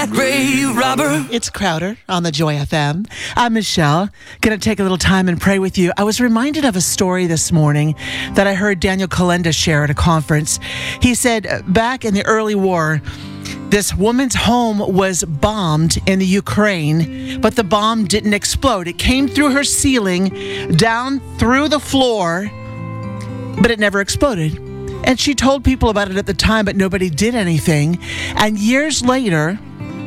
that grave robber. It's Crowder on the Joy FM. I'm Michelle. Going to take a little time and pray with you. I was reminded of a story this morning that I heard Daniel Kolenda share at a conference. He said back in the early war, this woman's home was bombed in the Ukraine, but the bomb didn't explode. It came through her ceiling, down through the floor, but it never exploded. And she told people about it at the time, but nobody did anything. And years later,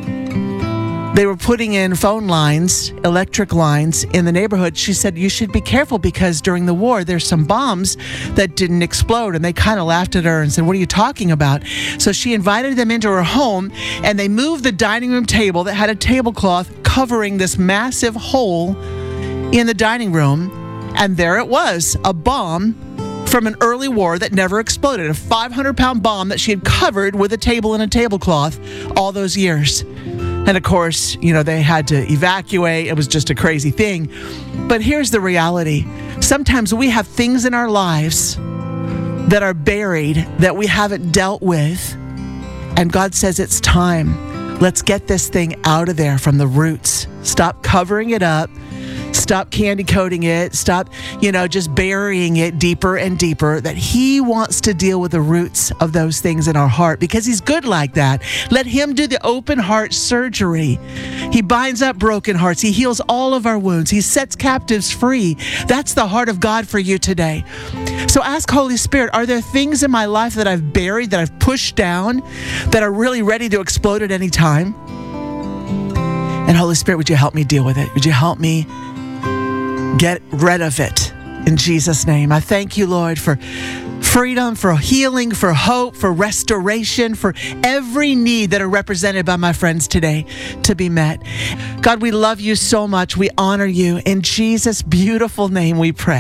they were putting in phone lines, electric lines in the neighborhood. She said, you should be careful because during the war, there's some bombs that didn't explode. And they kind of laughed at her and said, what are you talking about? So she invited them into her home and they moved the dining room table that had a tablecloth covering this massive hole in the dining room. And there it was, a bomb from an early war that never exploded, a 500-pound bomb that she had covered with a table and a tablecloth all those years. And of course, they had to evacuate. It was just a crazy thing. But here's the reality. Sometimes we have things in our lives that are buried that we haven't dealt with. And God says it's time. Let's get this thing out of there from the roots. Stop covering it up. Stop candy coating it. Stop, just burying it deeper and deeper. That He wants to deal with the roots of those things in our heart because He's good like that. Let Him do the open heart surgery. He binds up broken hearts. He heals all of our wounds. He sets captives free. That's the heart of God for you today. So ask Holy Spirit, are there things in my life that I've buried, that I've pushed down, that are really ready to explode at any time? And Holy Spirit, would you help me deal with it? Would you help me get rid of it in Jesus' name? I thank you, Lord, for freedom, for healing, for hope, for restoration, for every need that are represented by my friends today to be met. God, we love you so much. We honor you. In Jesus' beautiful name we pray.